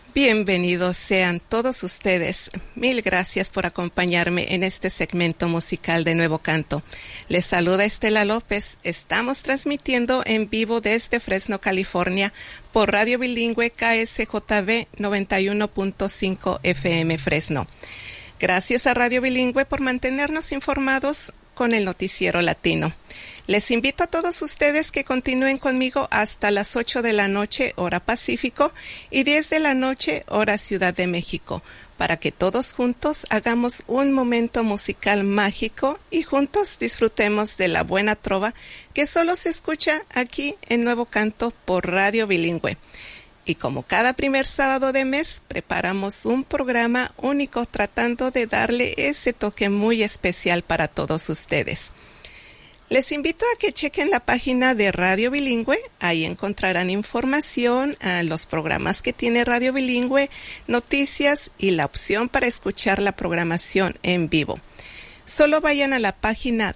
Bienvenidos sean todos ustedes. Mil gracias por acompañarme en este segmento musical de Nuevo Canto. Les saluda Estela López. Estamos transmitiendo en vivo desde Fresno, California, por Radio Bilingüe KSJB 91.5 FM Fresno. Gracias a Radio Bilingüe por mantenernos informados con el noticiero latino. Les invito a todos ustedes que continúen conmigo hasta las 8 de la noche, hora Pacífico, y 10 de la noche, hora Ciudad de México, para que todos juntos hagamos un momento musical mágico y juntos disfrutemos de la buena trova que solo se escucha aquí en Nuevo Canto por Radio Bilingüe. Y como cada primer sábado de mes, preparamos un programa único tratando de darle ese toque muy especial para todos ustedes. Les invito a que chequen la página de Radio Bilingüe. Ahí encontrarán información, los programas que tiene Radio Bilingüe, noticias y la opción para escuchar la programación en vivo. Solo vayan a la página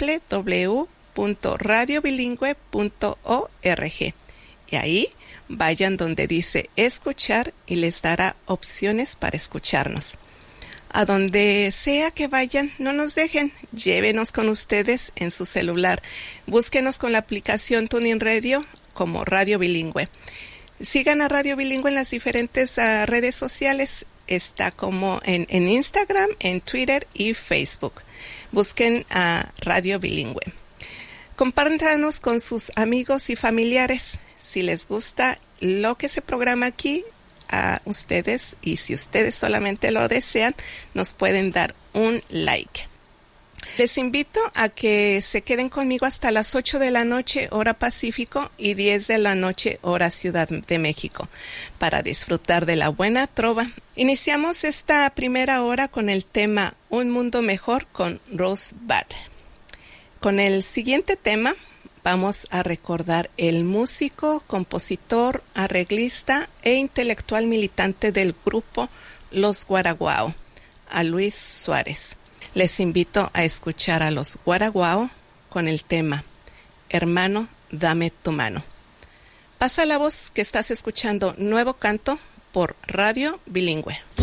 www.radiobilingüe.org y ahí vayan donde dice escuchar y les dará opciones para escucharnos. A donde sea que vayan, no nos dejen, llévenos con ustedes en su celular. Búsquenos con la aplicación TuneIn Radio como Radio Bilingüe. Sigan a Radio Bilingüe en las diferentes redes sociales. Está como en Instagram, en Twitter y Facebook. Busquen a Radio Bilingüe. Compártanos con sus amigos y familiares. Si les gusta lo que se programa aquí, a ustedes, y si ustedes solamente lo desean, nos pueden dar un like. Les invito a que se queden conmigo hasta las 8 de la noche, hora Pacífico, y 10 de la noche, hora Ciudad de México, para disfrutar de la buena trova. Iniciamos esta primera hora con el tema Un Mundo Mejor con Rose Bud. Con el siguiente tema vamos a recordar el músico, compositor, arreglista e intelectual militante del grupo Los Guaraguao, a Luis Suárez. Les invito a escuchar a Los Guaraguao con el tema Hermano, dame tu mano. Pasa la voz que estás escuchando Nuevo Canto por Radio Bilingüe.